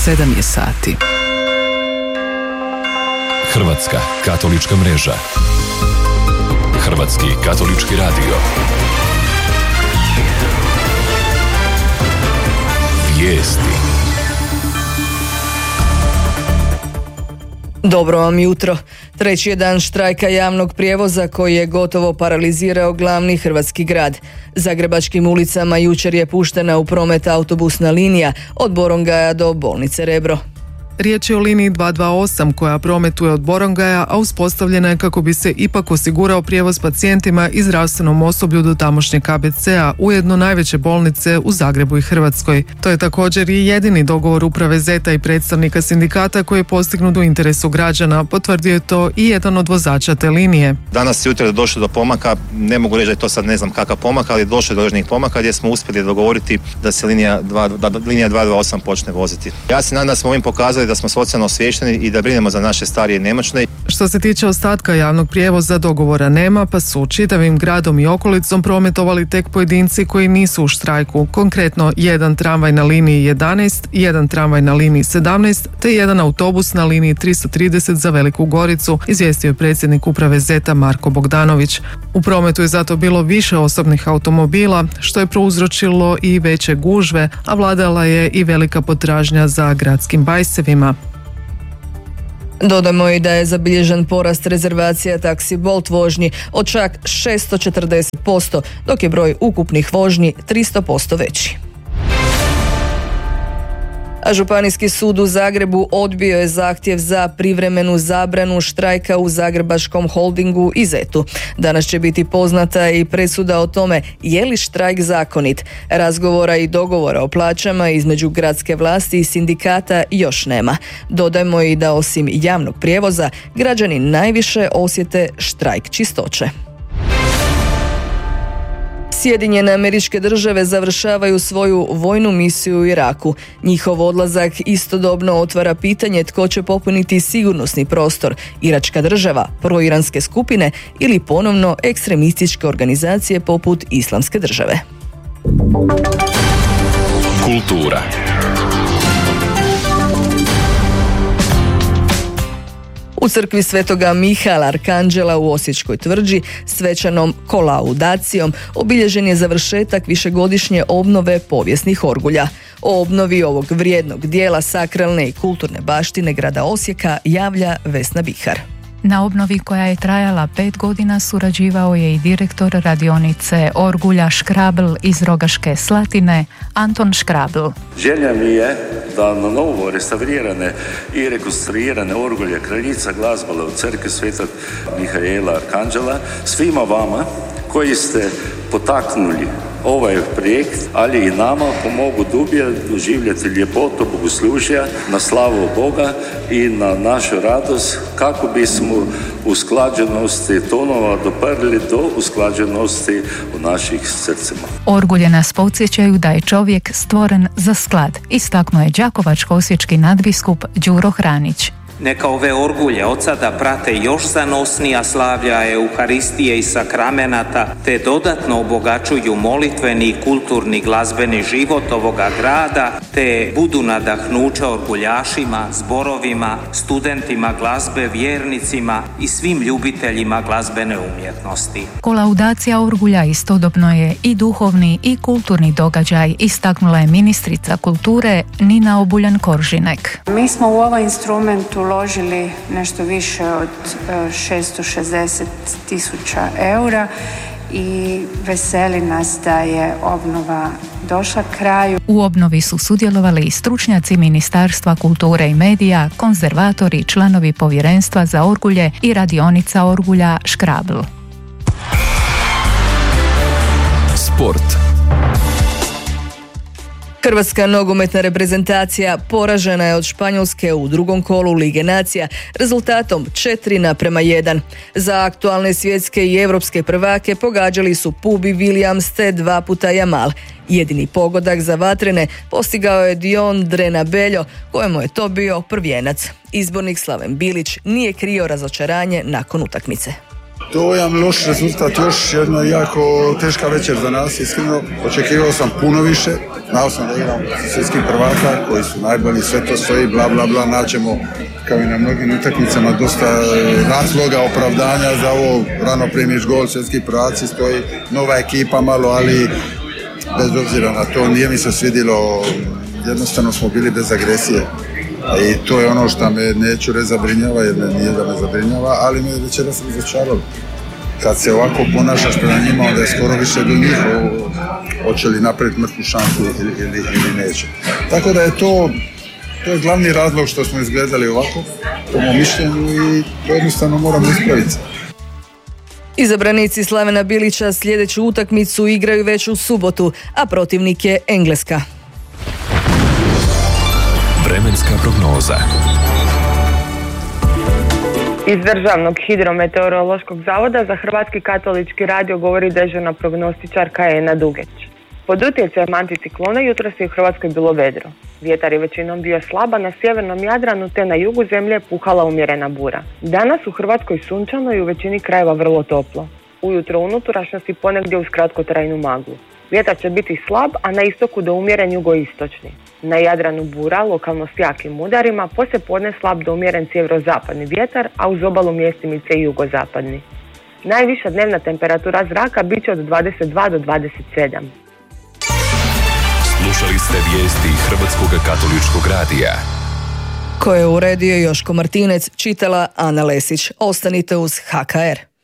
7 je sati. Hrvatska katolička mreža. Hrvatski katolički radio. Vijesti. Dobro vam jutro. Treći je dan štrajka javnog prijevoza koji je gotovo paralizirao glavni hrvatski grad. Zagrebačkim ulicama jučer je puštena u promet autobusna linija od Borongaja do bolnice Rebro. Riječ je o liniji 228 koja prometuje od Borongaja, a uspostavljena je kako bi se ipak osigurao prijevoz pacijentima i zdravstvenom osoblju do tamošnjeg KBC-a, ujedno najveće bolnice u Zagrebu i Hrvatskoj. To je također i jedini dogovor uprave ZET-a i predstavnika sindikata koji je postignut u interesu građana, potvrdio je to i jedan od vozača te linije. Danas jutro je došlo do pomaka, ne mogu reći da je to sad ne znam kakav pomak, ali došlo je do određenih pomaka gdje smo uspjeli dogovoriti da se linija 228 počne voziti. Ja se nadam da smo ovim pokazali da smo socijalno osviješteni i da brinemo za naše starije i nemoćne. Što se tiče ostatka javnog prijevoza, dogovora nema, pa su čitavim gradom i okolicom prometovali tek pojedinci koji nisu u štrajku. Konkretno, jedan tramvaj na liniji 11, jedan tramvaj na liniji 17, te jedan autobus na liniji 330 za Veliku Goricu, izvijestio je predsjednik uprave ZET-a Marko Bogdanović. U prometu je zato bilo više osobnih automobila, što je prouzročilo i veće gužve, a vladala je i velika potražnja za gradskim bajsevima. Dodajmo i da je zabilježen porast rezervacija taksi Bolt vožnji od čak 640%, dok je broj ukupnih vožnji 300% veći. A Županijski sud u Zagrebu odbio je zahtjev za privremenu zabranu štrajka u Zagrebačkom holdingu i ZET-u. Danas će biti poznata i presuda o tome je li štrajk zakonit. Razgovora i dogovora o plaćama između gradske vlasti i sindikata još nema. Dodajmo i da osim javnog prijevoza, građani najviše osjete štrajk čistoće. Sjedinjene Američke Države završavaju svoju vojnu misiju u Iraku. Njihov odlazak istodobno otvara pitanje tko će popuniti sigurnosni prostor, Iračka država, proiranske skupine ili ponovno ekstremističke organizacije poput Islamske države. Kultura. U crkvi Svetoga Mihaela Arkanđela u Osječkoj tvrđi svečanom kolaudacijom obilježen je završetak višegodišnje obnove povijesnih orgulja. O obnovi ovog vrijednog dijela sakralne i kulturne baštine grada Osijeka javlja Vesna Bihar. Na obnovi koja je trajala 5 godina surađivao je i direktor radionice orgulja Škrabl iz Rogaške Slatine, Anton Škrabl. Želja mi je da na novo restaurirane i rekonstruirane orgulje Kraljica glazbala u crkvi Svetog Mihaela Arkanđela svima vama koji ste potaknuli ovaj projekt, ali i nama pomogu dublje doživjeti ljepotu bogoslužja na slavu Boga i na našu radost kako bismo usklađenosti tonova doprli do usklađenosti u naših srcima. Orgulje nas podsjećaju da je čovjek stvoren za sklad, istaknuo je đakovačko-osječki nadbiskup Đuro Hranić. Neka ove orgulje od sada prate još zanosnija slavlja Euharistije i sakramenata, te dodatno obogaćuju molitveni i kulturni glazbeni život ovoga grada, te budu nadahnuće orguljašima, zborovima, studentima glazbe, vjernicima i svim ljubiteljima glazbene umjetnosti. Kolaudacija orgulja istodobno je i duhovni i kulturni događaj, istaknula je ministrica kulture Nina Obuljan-Koržinek. Mi smo u ovaj instrument uložili nešto više od 660.000 eura i veseli nas da je obnova došla kraju. U obnovi su sudjelovali i stručnjaci Ministarstva kulture i medija, konzervatori, članovi povjerenstva za orgulje i radionica orgulja Škrabl. Sport. Hrvatska nogometna reprezentacija poražena je od Španjolske u drugom kolu Lige nacija rezultatom 4:1. Za aktualne svjetske i europske prvake pogađali su Pubi, Williams te 2 puta Jamal. Jedini pogodak za vatrene postigao je Dion Drenabeljo, kojemu je to bio prvijenac. Izbornik Slaven Bilić nije krio razočaranje nakon utakmice. Dojam, loš rezultat, još jedna jako teška večer za nas, iskreno. Očekivao sam puno više, znao sam da igram svjetskih prvaka koji su najbolji, sve to stoji, bla bla bla, naćemo kao i na mnogim utakmicama dosta razloga, opravdanja za ovo, rano primiš gol, svjetski prvaci stoji, nova ekipa malo, ali bez obzira na to nije mi se svidilo, jednostavno smo bili bez agresije. I to je ono što me neću reći zabrinjava, jer nije da me zabrinjava, ali me večeras razočaralo. Kad se ovako ponašaš prema njima, onda je skoro više do njih, hoće li napraviti mrtvu šansu ili neće. Tako da je to je glavni razlog što smo izgledali ovako, po mom mišljenju, i to jednostavno moramo ispraviti. Izabranici Slavena Bilića sljedeću utakmicu igraju već u subotu, a protivnik je Engleska. Vremenska prognoza. Iz Državnog hidrometeorološkog zavoda za Hrvatski katolički radio govori dežurna prognostičarka Ena Dugeć. Pod utjecajem anticiklona jutros je u Hrvatskoj bilo vedro. Vjetar je većinom bio slaba na sjevernom Jadranu, te na jugu zemlje je puhala umjerena bura. Danas u Hrvatskoj sunčano i u većini krajeva vrlo toplo. Ujutro unutrašnjosti ponegdje uz kratkotrajnu maglu. Vjetar će biti slab, a na istoku do umjeren jugoistočni. Na Jadranu bura, lokalno s jakim udarima, poslije podne slab do umjeren sjeverozapadni vjetar, a uz obalu mjestimice i jugozapadni. Najviša dnevna temperatura zraka bit će od 22 do 27. Slušali ste vijesti Hrvatskog katoličkog radija. Koje je uredio Joško Martinec, čitala Ana Lesić. Ostanite uz HKR.